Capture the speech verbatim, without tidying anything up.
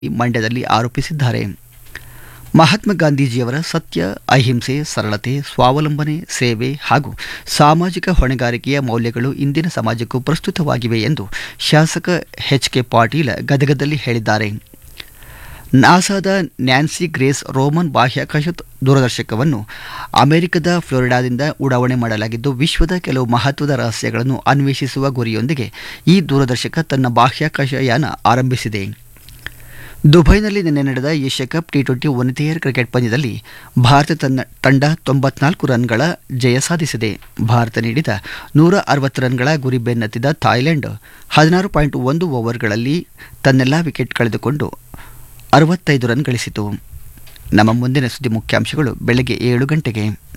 ಮಂಡ್ಯದಲ್ಲಿ ಆರೋಪಿಸಿದ್ದಾರೆ. ಮಹಾತ್ಮ ಗಾಂಧೀಜಿಯವರ ಸತ್ಯ, ಅಹಿಂಸೆ, ಸರಳತೆ, ಸ್ವಾವಲಂಬನೆ, ಸೇವೆ ಹಾಗೂ ಸಾಮಾಜಿಕ ಹೊಣೆಗಾರಿಕೆಯ ಮೌಲ್ಯಗಳು ಇಂದಿನ ಸಮಾಜಕ್ಕೂ ಪ್ರಸ್ತುತವಾಗಿವೆ ಎಂದು ಶಾಸಕ ಎಚ್ ಕೆ ಪಾಟೀಲ್ ಗದಗದಲ್ಲಿ ಹೇಳಿದ್ದಾರೆ. ನಾಸಾದ ನ್ಯಾನ್ಸಿ ಗ್ರೇಸ್ ರೋಮನ್ ಬಾಹ್ಯಾಕಾಶ ದೂರದರ್ಶಕವನ್ನು ಅಮೆರಿಕದ ಫ್ಲೋರಿಡಾದಿಂದ ಉಡಾವಣೆ ಮಾಡಲಾಗಿದ್ದು, ವಿಶ್ವದ ಕೆಲವು ಮಹತ್ವದ ರಹಸ್ಯಗಳನ್ನು ಅನ್ವೇಷಿಸುವ ಗುರಿಯೊಂದಿಗೆ ಈ ದೂರದರ್ಶಕ ತನ್ನ ಬಾಹ್ಯಾಕಾಶ ಯಾನ ಆರಂಭಿಸಿದೆ. ದುಬೈನಲ್ಲಿ ನಿನ್ನೆ ನಡೆದ Asia cup T twenty ವನಿತೆಯರ cricket ಪಂದ್ಯದಲ್ಲಿ ಭಾರತ ತನ್ನ ತಂಡ ತೊಂಬತ್ನಾಲ್ಕು ರನ್ಗಳ ಜಯ ಸಾಧಿಸಿದೆ. ಭಾರತ ನೀಡಿದ ನೂರ ಅರವತ್ತು ರನ್ಗಳ ಗುರಿ ಬೆನ್ನತ್ತಿದ ಥಾಯ್ಲೆಂಡ್ ಹದಿನಾರು ಪಾಯಿಂಟ್ ಒಂದು ಓವರ್ಗಳಲ್ಲಿ ತನ್ನೆಲ್ಲ ವಿಕೆಟ್ ಕಳೆದುಕೊಂಡು ಅರವತ್ತೈದು ರನ್ ಗಳಿಸಿತು. ನಮ್ಮ ಮುಂದಿನ ಸುದ್ದಿ ಮುಖ್ಯಾಂಶಗಳು ಬೆಳಗ್ಗೆ ಏಳು ಗಂಟೆಗೆ.